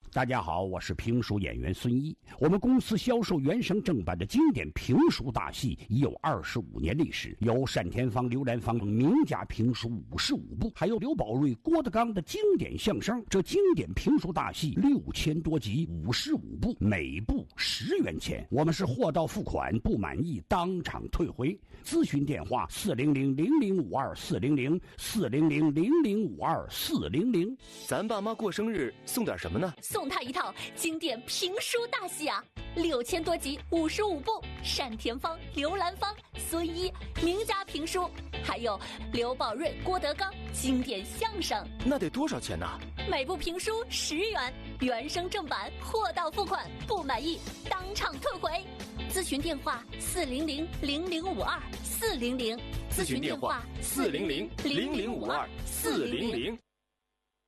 大家好，我是评书演员孙一。我们公司销售原声正版的经典评书大戏已有25年历史，有单田芳、刘兰芳名家评书55部，还有刘宝瑞、郭德纲的经典相声。这经典评书大戏6000多集，55部，每部10元钱。我们是货到付款，不满意当场退回。咨询电话400-0052-400，400-0052-400。 咱爸妈过生日送点什么呢？ 送他一套经典评书大戏啊，6000多集，55部，单田芳、刘兰芳、孙一名家评书，还有刘宝瑞、郭德纲经典相声。 那得多少钱呢？ 每部评书10元，原声正版，货到付款，不满意当场退回。咨询电话400-0052-400， 咨询电话400-0052-400。